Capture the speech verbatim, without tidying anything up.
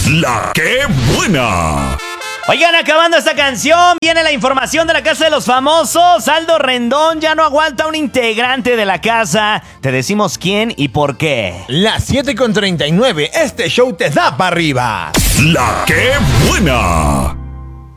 La que buena. Oigan, acabando esta canción, viene la información de la Casa de los Famosos. Aldo Rendón ya no aguanta un integrante de la casa. Te decimos quién y por qué. Las siete con treinta y nueve, este show te da para arriba. La que buena.